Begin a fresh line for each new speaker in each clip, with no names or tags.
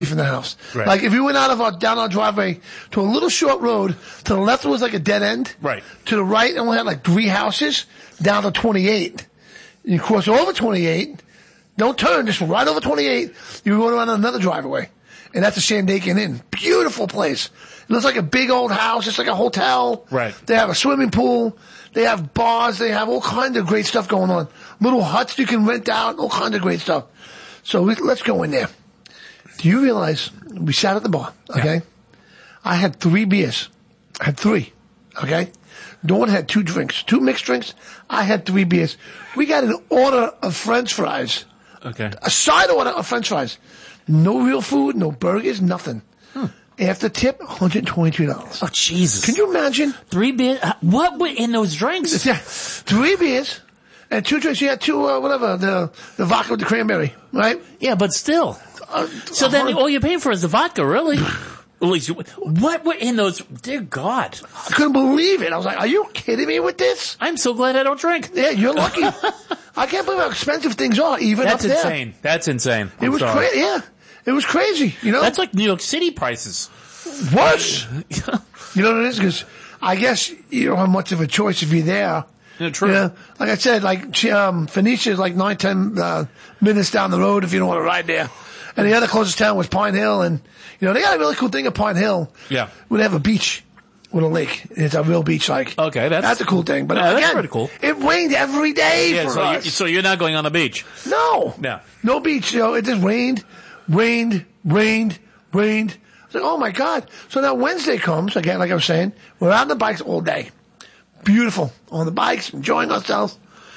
from the house.
Right.
Like if you went down our driveway to a little short road, to the left was like a dead end.
Right.
To the right, only had like 3 houses down to 28. You cross over 28, don't turn, just right over 28, you go around another driveway. And that's the Shandaken Inn. Beautiful place. It looks like a big old house, just like a hotel.
Right.
They have a swimming pool. They have bars. They have all kinds of great stuff going on. Little huts you can rent out, all kinds of great stuff. So let's go in there. Do you realize we sat at the bar, okay? Yeah. I had 3 beers. I had 3, okay? Dawn had 2 drinks, 2 mixed drinks. I had 3 beers. We got an order of French fries.
Okay.
A side order of French fries. No real food, no burgers, nothing. After tip, $122.
Oh, Jesus.
Can you imagine?
3 beers? What were in those drinks?
Yeah, 3 beers and 2 drinks. You had 2, the vodka with the cranberry, right?
Yeah, but still. So then all you're paying for is the vodka, really? At least what were in those? Dear God.
I couldn't believe it. I was like, are you kidding me with this?
I'm so glad I don't drink.
Yeah, you're lucky. I can't believe how expensive things are, even
That's
up there.
insane. That's insane.
It was crazy. Yeah. It was crazy, you know?
That's like New York City prices.
Worse. You know what it is? Because I guess you don't have much of a choice if you're there.
Yeah, true.
You know, like I said, Phoenicia is like 9-10 minutes down the road if you don't want to ride there. And the other closest town was Pine Hill, and you know they got a really cool thing at Pine Hill.
Yeah,
where they have a beach with a lake. It's a real beach, like.
Okay, that's
a cool thing. But
yeah,
again,
that's pretty cool.
It rained every day for us.
So you're not going on the beach?
No, no beach. You know, it just rained. I was like, oh my God! So now Wednesday comes again, like I was saying, we're out on the bikes all day. Beautiful on the bikes, enjoying ourselves.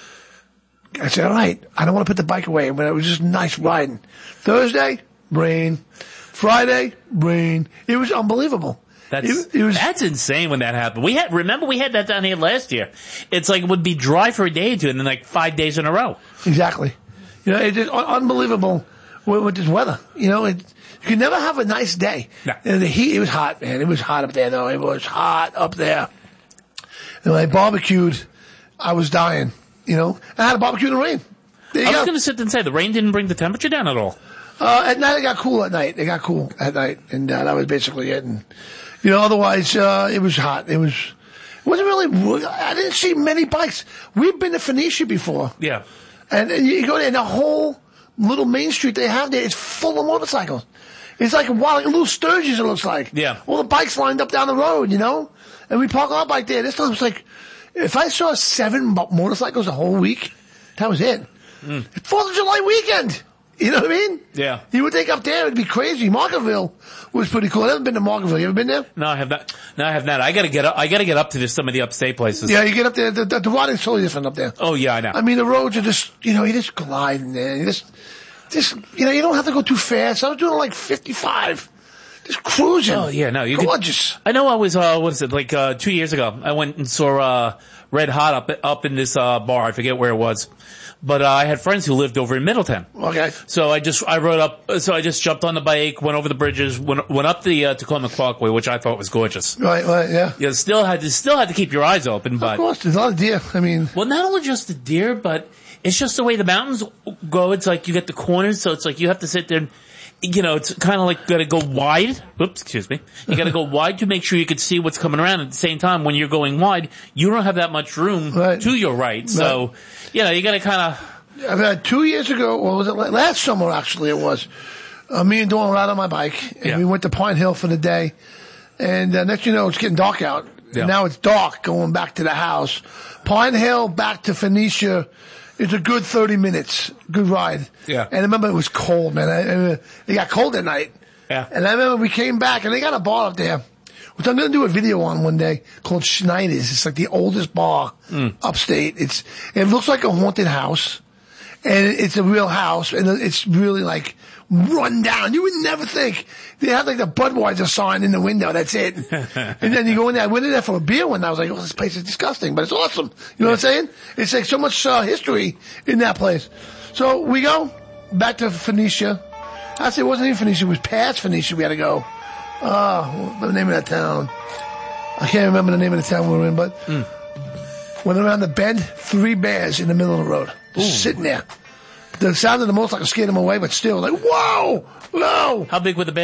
I said, all right, I don't want to put the bike away, but it was just nice riding. Thursday, rain. Friday, rain. It was unbelievable.
That's insane when that happened. We had that down here last year. It's like it would be dry for a day or two and then like 5 days in a row.
Exactly. You know, it's just unbelievable with this weather. You know, you can never have a nice day.
No.
And the heat, it was hot, man. It was hot up there, though. It was hot up there. And when I barbecued, I was dying. You know, I had a barbecue in the rain.
I was going to sit and say the rain didn't bring the temperature down at all.
At night it got cool at night. It got cool at night, and that was basically it. And you know, otherwise it was hot. It wasn't really. I didn't see many bikes. We've been to Phoenicia before.
Yeah,
and you go there, and the whole little main street they have there is full of motorcycles. It's like like little Sturgis. It looks like.
Yeah,
all the bikes lined up down the road. You know, and we park our bike there. This time it's like. If I saw 7 motorcycles a whole week, that was it. 4th of July weekend. You know what I mean?
Yeah.
You would think up there it'd be crazy. Margaretville was pretty cool. I haven't been to Margaretville. You ever been there?
No, I have not. I gotta get up to some of the upstate places.
Yeah, you get up there. The riding's totally different up there.
Oh yeah, I know.
I mean, the roads are just, you just glide in there. You just, you don't have to go too fast. I was doing like 55. Just cruising.
Oh yeah, no,
gorgeous.
I know I was, 2 years ago, I went and saw, Red Hot up in this, bar. I forget where it was. But, I had friends who lived over in Middletown.
Okay.
So I just jumped on the bike, went over the bridges, went up the, Tacoma Parkway, which I thought was gorgeous.
Right, yeah.
Yeah, still had to keep your eyes open, but.
Of course, there's a lot of deer. I mean.
Well, not only just the deer, but it's just the way the mountains go. It's like you get the corners, so it's like you have to sit there and, it's kind of like you gotta go wide. Oops, excuse me. You gotta go wide to make sure you can see what's coming around. At the same time, when you're going wide, you don't have that much room to your right. So, you gotta kind of.
I've had 2 years ago, or was it last summer actually it was, me and Dawn were out on my bike, and we went to Pine Hill for the day, and next you know, it's getting dark out. Yeah. Now it's dark going back to the house. Pine Hill back to Phoenicia, it's a good 30 minutes. Good ride. Yeah. And I remember it was cold, man. It got cold at night. Yeah. And I remember we came back, and they got a bar up there, which I'm going to do a video on one day, called Schneider's. It's like the oldest bar upstate. It looks like a haunted house, and it's a real house, and it's really like run down. You would never think. They have like the Budweiser sign in the window. That's it. And then you go in there. I went in there for a beer one. I was like, oh, this place is disgusting, but it's awesome. You know what I'm saying? It's like so much history in that place. So we go back to Phoenicia. Actually, it wasn't even Phoenicia. It was past Phoenicia. We had to go. What's the name of that town? I can't remember the name of the town we were in, but went around the bend, 3 bears in the middle of the road. Just sitting there. The sound of the motorcycle scared him away, but still, like, whoa, no.
How big were the